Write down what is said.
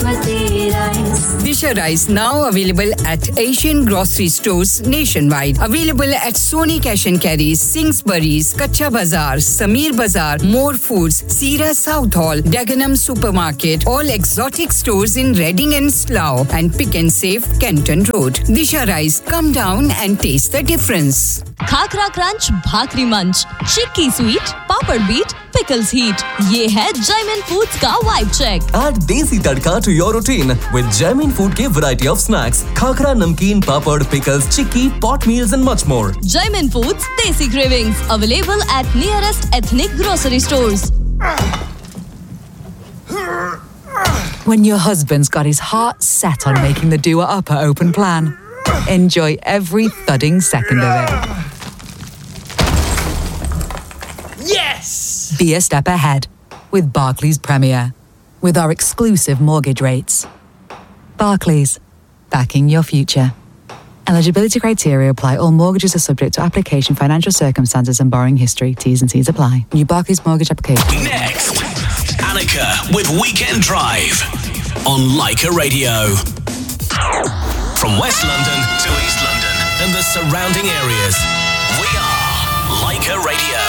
Disha Rice now available at Asian grocery stores nationwide. Available at Sony Cash and Carry, Singsbury's, Kacha Bazaar, Samir Bazaar, More Foods, Sira South Hall, Dagenham Supermarket, all exotic stores in Reading and Slough, and Pick and Save, Kenton Road. Disha Rice, come down and taste the difference. Khakhra crunch, भाकरी मंच, चिक्की sweet, पापड़ beat, pickles heat. ये है Jaimin Foods का vibe check. Add desi tadka to your routine with Jaimin Food के variety of snacks, khakra, namkeen, papad, pickles, chikki, pot meals and much more. Jaimin Foods Desi Cravings available at nearest ethnic grocery stores. When your husband's got his heart set on making the Dua Upper open plan, enjoy every thudding second of it. Yes! Be a step ahead with Barclays Premier, with our exclusive mortgage rates. Barclays, backing your future. Eligibility criteria apply. All mortgages are subject to application, financial circumstances and borrowing history. T's and C's apply. New Barclays mortgage application. Next, Annika with Weekend Drive on Leica Radio. From West London to East London and the surrounding areas, we are Leica Radio.